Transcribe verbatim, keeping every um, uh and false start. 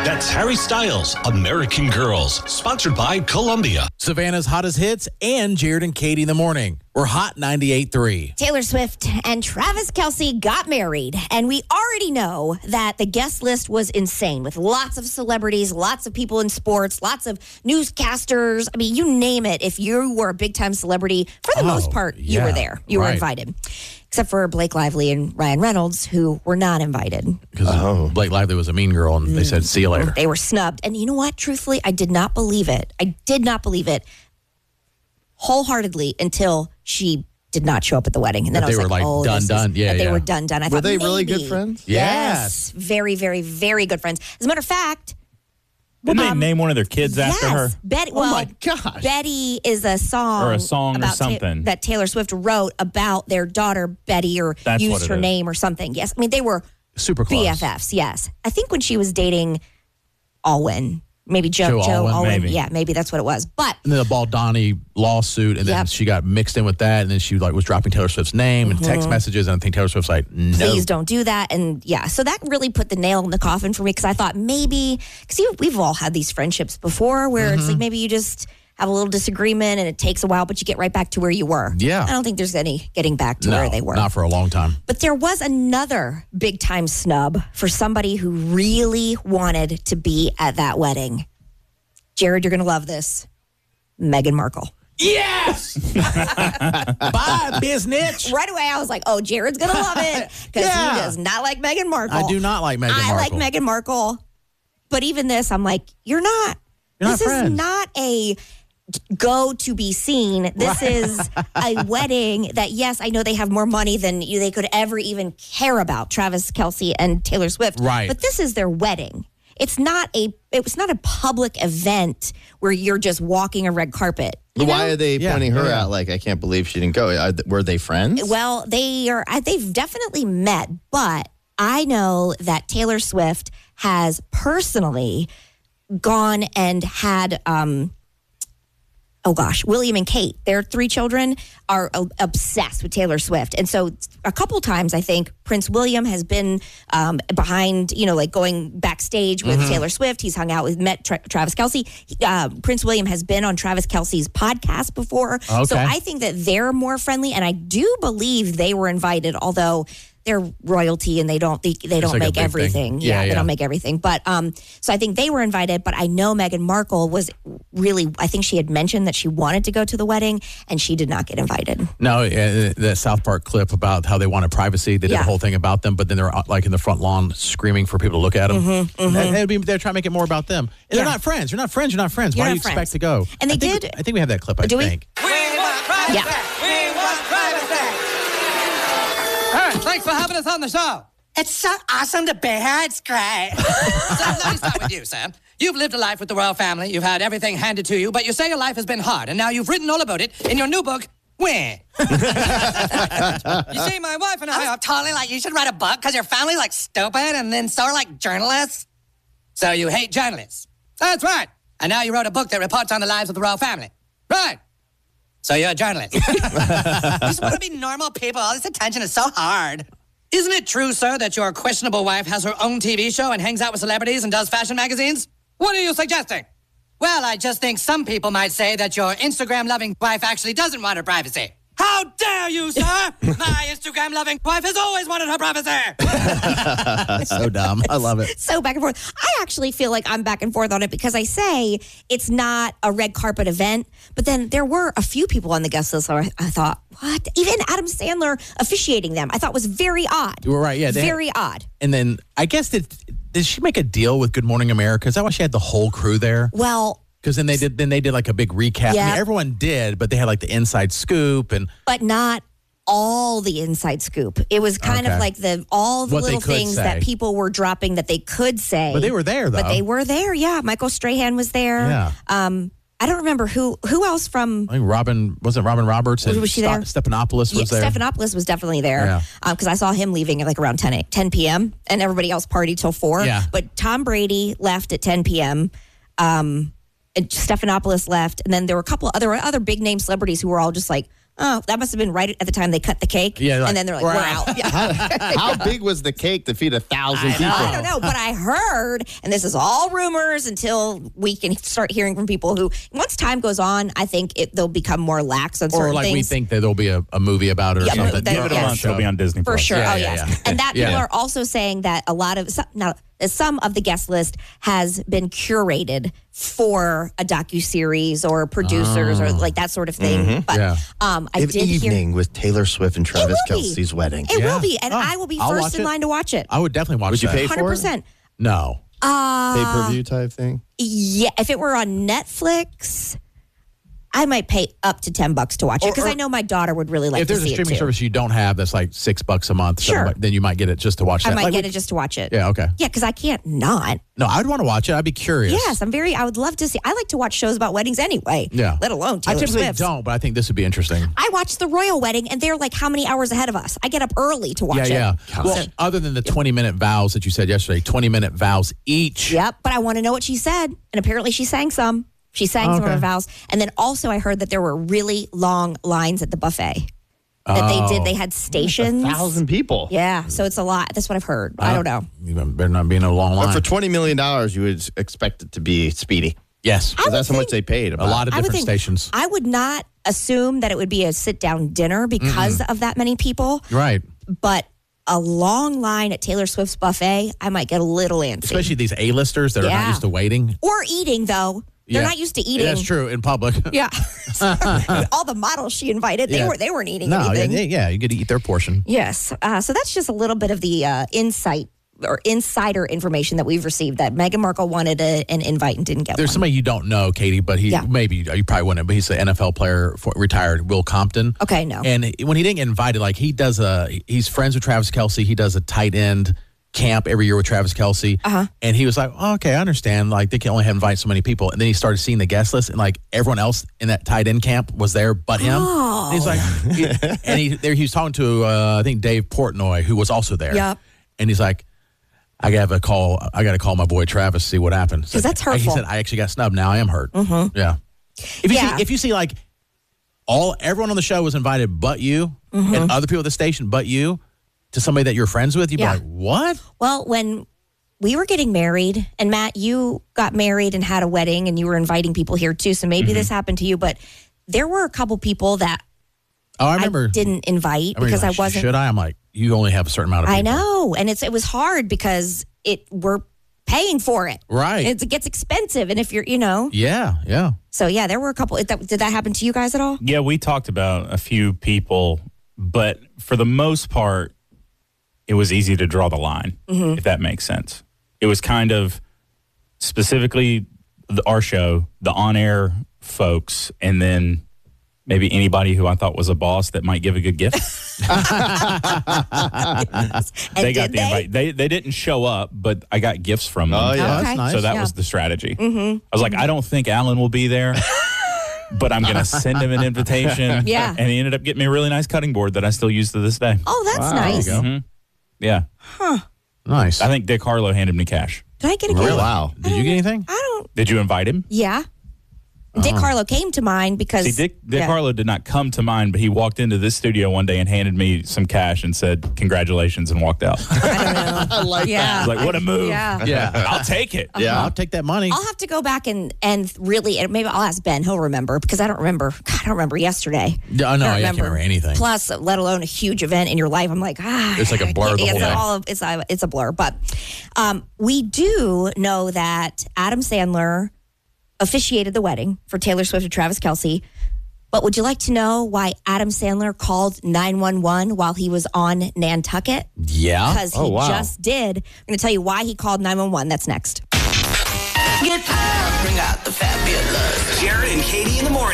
That's Harry Styles, American Girls, sponsored by Columbia. Savannah's hottest hits and Jared and Katie in the morning. We're Hot ninety-eight point three. Taylor Swift and Travis Kelce got married, and we already know that the guest list was insane with lots of celebrities, lots of people in sports, lots of newscasters. I mean, you name it. If you were a big-time celebrity, for the Oh, most part, you yeah, were there. You right. were invited. Except for Blake Lively and Ryan Reynolds, who were not invited. Because oh. Blake Lively was a mean girl, and they said, see you later. They were snubbed. And you know what? Truthfully, I did not believe it. I did not believe it wholeheartedly until she did not show up at the wedding. And then That I was they were like, like, oh, done, this done. Is, Yeah, that they yeah. were done, done. I Were thought, they really maybe. good friends? Yes. Very, very, very good friends. As a matter of fact, Didn't um, they name one of their kids yes, after her? Betty, Oh well, my gosh. Betty is a song. Or a song or about Ta- something. that Taylor Swift wrote about their daughter, Betty, or That's what used it her is. name or something. Yes. I mean, they were Super close. B F Fs, yes. I think when she was dating Alwyn, maybe Joe, Joe Joe Alwyn, Alwyn. maybe. Yeah, maybe that's what it was. But And then the Baldani lawsuit, and then Yep. she got mixed in with that, and then she like was dropping Taylor Swift's name and text messages, and I think Taylor Swift's like, no. please don't do that. And yeah, so that really put the nail in the coffin for me because I thought maybe, because we've all had these friendships before where it's like maybe you just have a little disagreement and it takes a while, but you get right back to where you were. Yeah. I don't think there's any getting back to No, where they were. not for a long time. But there was another big time snub for somebody who really wanted to be at that wedding. Jared, you're going to love this. Meghan Markle. Yes! Bye, business. Right away, I was like, oh, Jared's going to love it because Yeah. he does not like Meghan Markle. I do not like Meghan I Markle. like Meghan Markle. But even this, I'm like, you're not. You're not this friends. is not a go to be seen. This is a wedding that, yes, I know they have more money than you, they could ever even care about, Travis Kelce and Taylor Swift. Right. But this is their wedding. It's not a it was not a public event where you're just walking a red carpet. you Why know? are they Yeah, pointing her yeah. out like, I can't believe she didn't go? Are, th- were they friends? Well, they are. I- They've definitely met, but I know that Taylor Swift has personally gone and had. Um, oh gosh, William and Kate, their three children are uh, obsessed with Taylor Swift, and so a couple times I think Prince William has been um, behind, you know, like going backstage with Taylor Swift. He's hung out with met Tra- Travis Kelce. He, uh, Prince William has been on Travis Kelce's podcast before, so Okay. I think that they're more friendly, and I do believe they were invited, although they're royalty and they don't they, they don't like a make big thing. everything. Yeah, they yeah. don't make everything. But um, so I think they were invited. But I know Meghan Markle was really. I think she had mentioned that she wanted to go to the wedding, and she did not get invited. No, uh, the South Park clip about how they wanted privacy. They did Yeah. a whole thing about them, but then they're uh, like in the front lawn screaming for people to look at them. And they'd be, they're trying to make it more about them. And Yeah. They're not friends. You're not friends. You're not friends. You're Why not do you friends. expect to go? And they I think, did- I think we have that clip. I Do we? think. Yeah. All right, thanks for having us on the show. It's so awesome to be here. It's great. So let me start with you, Sam. You've lived a life with the royal family. You've had everything handed to you, but you say your life has been hard, and now you've written all about it in your new book, Where? You see, my wife and I I'm are... totally like, you should write a book because your family's like stupid and then so are like journalists. So you hate journalists. That's right. And now you wrote a book that reports on the lives of the royal family. Right. So you're a journalist. You just want to be normal people. All this attention is so hard. Isn't it true, sir, that your questionable wife has her own T V show and hangs out with celebrities and does fashion magazines? What are you suggesting? Well, I just think some people might say that your Instagram-loving wife actually doesn't want her privacy. How dare you, sir? My Instagram-loving wife has always wanted her privacy. That's so dumb. I love it. So back and forth. I actually feel like I'm back and forth on it because I say it's not a red carpet event, but then there were a few people on the guest list where I thought, what? Even Adam Sandler officiating them, I thought was very odd. You were right. Yeah. they had- Very odd. and then I guess did did she make a deal with Good Morning America? Is that why she had the whole crew there? Well, Because then they did then they did like a big recap. I Yeah. mean, everyone did, but they had like the inside scoop and but not all the inside scoop. It was kind Okay. of like the all the What they little could things say. that people were dropping that they could say. But they were there, But though. they were there, yeah. Michael Strahan was there. Yeah. Um, I don't remember who who else from I think Robin wasn't Robin Roberts and Was she there? Stephanopoulos was yeah, there. Stephanopoulos was definitely there Yeah. because I saw him leaving at like around ten p.m. and everybody else partied till four. Yeah. But Tom Brady left at ten p.m. Um, and Stephanopoulos left, and then there were a couple other other big name celebrities who were all just like oh, that must have been right at the time they cut the cake. Yeah, like, and then they're like, we're we're, out. out. Yeah. How big was the cake to feed a thousand people? I don't know, but I heard, and this is all rumors until we can start hearing from people who, once time goes on, I think it, they'll become more lax on certain Or like things. we think that there'll be a, a movie about it or Yeah, something. then- Give it a yes. month, it'll be on Disney For Plus. sure. Yeah, oh, yeah, yes. yeah. And that Yeah. people are also saying that a lot of some, now, some of the guest list has been curated for a docuseries or producers or like that sort of thing. But Yeah. um, I An did hear evening with Taylor Swift and Travis will be. Kelsey's wedding. it Yeah. will be, and Oh, I will be I'll first watch in it. line to watch it. I would definitely watch Would you that. pay for Hundred it? percent. No. Uh, Pay per view type thing. yeah. If it were on Netflix, I might pay up to ten bucks to watch it Or- because or- I know my daughter would really like If to there's a see streaming it too. service you don't have that's like six bucks a month, Sure. seven bucks, then you might get it just to watch that. I might Like get we- it just to watch it. Yeah, okay. Yeah, because I can't not. No, I'd want to watch it. I'd be curious. Yes, I'm very. I would love to see. I like to watch shows about weddings anyway. Yeah. Let alone I Taylor typically Swift. don't, but I think this would be interesting. I watched the royal wedding, and they're like how many hours ahead of us? I get up early to watch Yeah, it. yeah. Well, other than the twenty minute vows that you said yesterday, twenty minute vows each. Yep. But I want to know what she said, and apparently she sang some. She sang some of Okay. her vows, and then also I heard that there were really long lines at the buffet. That they did. They had stations. A thousand people. Yeah, so it's a lot. That's what I've heard. I don't know. You better not be in a long But line. for twenty million dollars, you would expect it to be speedy. yes. I would That's how much think- they paid. A lot of I would different think- stations. I would not assume that it would be a sit down dinner because of that many people. Right. But a long line at Taylor Swift's buffet, I might get a little antsy. Especially these A-listers that are not Yeah. used to waiting. or eating, though. They're Yeah. not used to eating. That's true in public. Yeah. All the models she invited, they Yeah. were they weren't eating No, yeah, anything. yeah, yeah, you get to eat their portion. Yes. Uh, so that's just a little bit of the uh, insight or insider information that we've received that Meghan Markle wanted a, an invite and didn't get There's one. somebody you don't know, Katie, but he Yeah. maybe you probably wouldn't, but he's an N F L player, for, retired, Will Compton. Okay, no. And when he didn't get invited, like he does a, he's friends with Travis Kelsey. He does a tight end camp every year with Travis Kelsey. Uh-huh. And he was like, oh, okay, I understand. Like they can only have invite so many people. And then he started seeing the guest list, and like everyone else in that tight end camp was there but him. Oh. And he's like, he- and he there he was talking to uh, I think Dave Portnoy, who was also there. Yep. And he's like, I got to call. I got to call my boy Travis, see what happened. So 'Cause that's He hurtful. said, I actually got snubbed. Now I am hurt. Mm-hmm. Yeah. If you Yeah. see, if you see like all everyone on the show was invited but you, Mm-hmm. and other people at the station but you, to somebody that you're friends with, you'd Yeah. be like, what? Well, when we were getting married, and Matt, you got married and had a wedding, and you were inviting people here too. So maybe Mm-hmm. this happened to you, but there were a couple people that Oh, I I, remember. didn't invite I remember because you're I like, wasn't. Should I? I'm like, you only have a certain amount of people. I know, and it's it was hard because it we're paying for it. Right. It's, it gets expensive, and if you're, you know, Yeah, yeah. so yeah, there were a couple. Did that, did that happen to you guys at all? Yeah, we talked about a few people, but for the most part, it was easy to draw the line, Mm-hmm. if that makes sense. It was kind of specifically the, our show, the on-air folks, and then maybe anybody who I thought was a boss that might give a good gift. And they got did the invite. They they didn't show up, but I got gifts from them. Oh, yeah. Okay. That's nice. So that Yeah. was the strategy. Mm-hmm. I was like, I don't think Alan will be there, but I'm going to send him an invitation. Yeah. And he ended up getting me a really nice cutting board that I still use to this day. Oh, that's Wow, there you nice. go. Mhm. Yeah. Nice. I think Dick Harlow handed me cash. Did I get a gift? Really? Wow. Did you get anything? I don't. Did you invite him? Yeah. Dick Harlow came to mine because See, Dick, Dick yeah. Harlow did not come to mine, but he walked into this studio one day and handed me some cash and said, congratulations, and walked out. I I don't know. I like Yeah. was like, what a move. Yeah. Yeah. I'll take it. Yeah. I'll take that money. I'll have to go back and and really, and maybe I'll ask Ben. He'll remember because I don't remember. God, I don't remember yesterday. Yeah, I know, don't I can't remember anything. Plus, let alone a huge event in your life. I'm like, ah, It's like a blur I can't- the whole it's day. all of- it's a, it's a blur. But um, we do know that Adam Sandler officiated the wedding for Taylor Swift and Travis Kelsey. But would you like to know why Adam Sandler called nine one one while he was on Nantucket? Yeah. Because he Oh, wow. just did. I'm going to tell you why he called nine one one. That's next. Get up, bring out the fabulous. Jared and Katie in the morning.